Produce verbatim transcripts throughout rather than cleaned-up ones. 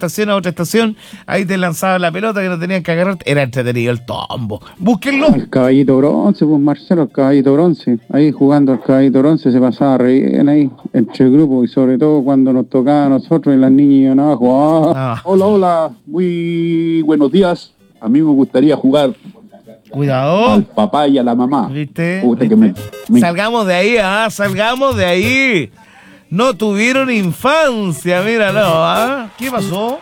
estación a otra estación, ahí te lanzaban la pelota que no tenían que agarrar, era entretenido el tombo. Búsquenlo. El caballito bronce, pues Marcelo, el caballito bronce. Ahí jugando al caballito bronce se pasaba re bien ahí, entre el grupo, y sobre todo cuando nos tocaba a nosotros y las niñas iban abajo. Ah. Ah. Hola, hola, muy buenos días. A mí me gustaría jugar. Cuidado. Al papá y a la mamá. ¿Viste? ¿Viste? ¿Viste? Que me, me... Salgamos de ahí, ah, salgamos de ahí. No tuvieron infancia, míralo, ¿ah? ¿Qué pasó?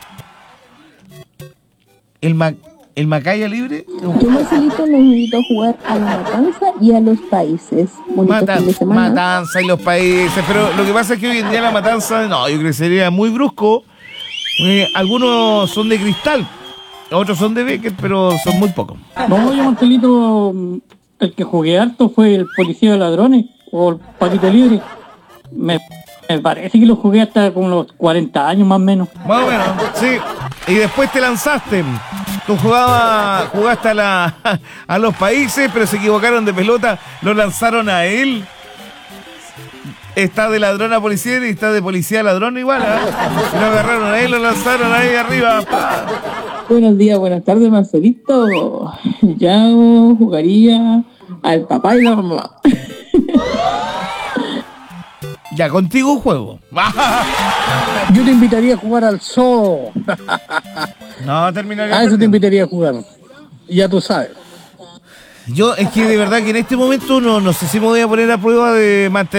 ¿El, ma el Macaya libre? Yo, Marcelito, los invito a jugar a la matanza y a los países. Matan matanza y los países, pero lo que pasa es que hoy en día la matanza, no, yo creo que sería muy brusco. Eh, algunos son de cristal, otros son de Becker, pero son muy pocos. No, yo, Marcelito, el que jugué harto fue el policía de ladrones o el Paquito Libre. Me, me parece que lo jugué hasta como los cuarenta años más o menos. Más o menos, sí. Y después te lanzaste. Tú jugabas, jugaste a, la, a los países, pero se equivocaron de pelota, lo lanzaron a él. Está de ladrón a policía y está de policía a ladrón igual, ¿eh? Lo agarraron a él, lo lanzaron ahí arriba. ¡Pah! Buenos días, buenas tardes, Marcelito. Ya jugaría al papá y la mamá. Ya, contigo juego. Yo te invitaría a jugar al zoo. No, terminaría. A eso te invitaría a jugar. Ya tú sabes. Yo, es que de verdad que en este momento no, no sé si me voy a poner a prueba de mantener